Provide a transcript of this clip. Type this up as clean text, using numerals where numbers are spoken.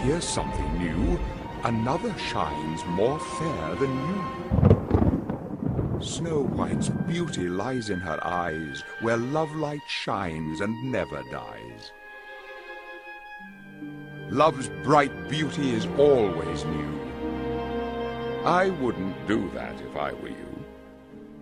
here's something new. Another shines more fair than you. Snow White's beauty lies in her eyes, where love light shines and never dies. Love's bright beauty is always new. I wouldn't do that if I were you.